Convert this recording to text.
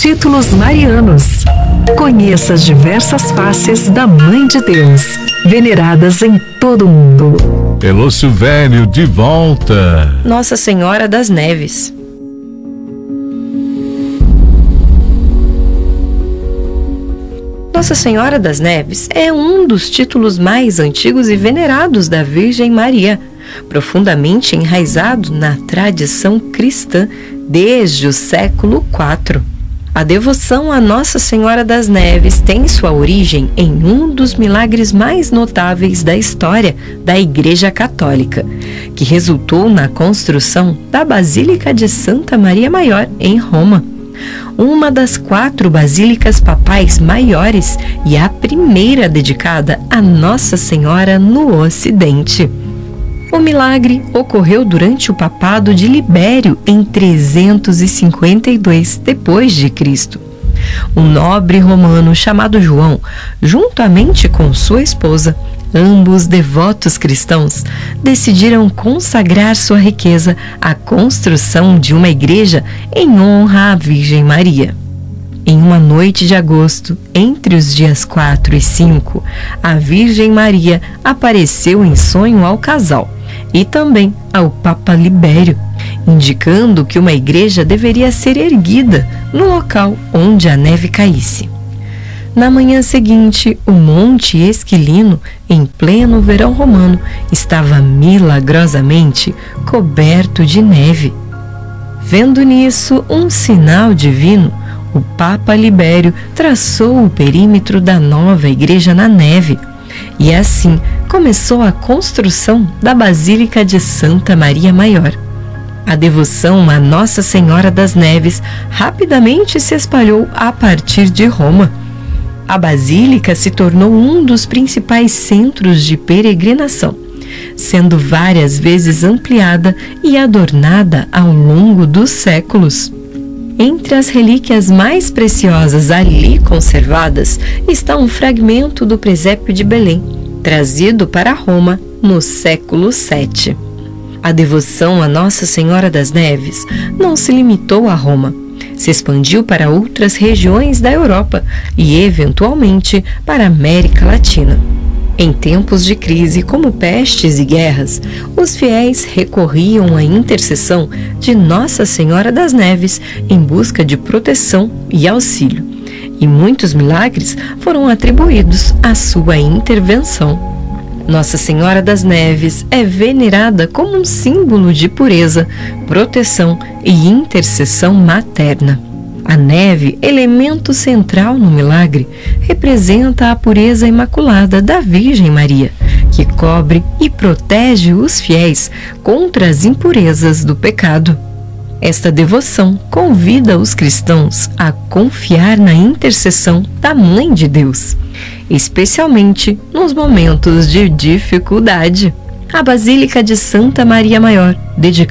Títulos marianos. Conheça as diversas faces da Mãe de Deus, veneradas em todo o mundo. Elô Silvério de volta. Nossa Senhora das Neves. Nossa Senhora das Neves é um dos títulos mais antigos e venerados da Virgem Maria, profundamente enraizado na tradição cristã desde o século IV. A devoção a Nossa Senhora das Neves tem sua origem em um dos milagres mais notáveis da história da Igreja Católica, que resultou na construção da Basílica de Santa Maria Maior, em Roma. Uma das 4 basílicas papais maiores e a primeira dedicada a Nossa Senhora no Ocidente. O milagre ocorreu durante o papado de Libério em 352 d.C. Um nobre romano chamado João, juntamente com sua esposa, ambos devotos cristãos, decidiram consagrar sua riqueza à construção de uma igreja em honra à Virgem Maria. Em uma noite de agosto, entre os dias 4 e 5, a Virgem Maria apareceu em sonho ao casal e também ao Papa Libério, indicando que uma igreja deveria ser erguida no local onde a neve caísse. Na manhã seguinte, o Monte Esquilino, em pleno verão romano, estava milagrosamente coberto de neve. Vendo nisso um sinal divino, o Papa Libério traçou o perímetro da nova igreja na neve, e assim começou a construção da Basílica de Santa Maria Maior. A devoção a Nossa Senhora das Neves rapidamente se espalhou a partir de Roma. A Basílica se tornou um dos principais centros de peregrinação, sendo várias vezes ampliada e adornada ao longo dos séculos. Entre as relíquias mais preciosas ali conservadas está um fragmento do presépio de Belém, trazido para Roma no século VII. A devoção a Nossa Senhora das Neves não se limitou a Roma, se expandiu para outras regiões da Europa e, eventualmente, para a América Latina. Em tempos de crise, como pestes e guerras, os fiéis recorriam à intercessão de Nossa Senhora das Neves em busca de proteção e auxílio, e muitos milagres foram atribuídos à sua intervenção. Nossa Senhora das Neves é venerada como um símbolo de pureza, proteção e intercessão materna. A neve, elemento central no milagre, representa a pureza imaculada da Virgem Maria, que cobre e protege os fiéis contra as impurezas do pecado. Esta devoção convida os cristãos a confiar na intercessão da Mãe de Deus, especialmente nos momentos de dificuldade. A Basílica de Santa Maria Maior, dedicada